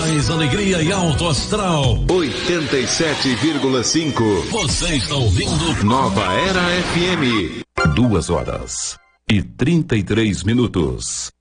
mais alegria e alto astral. 87,5. Você está ouvindo Nova Era FM. 2 horas e 33 minutos.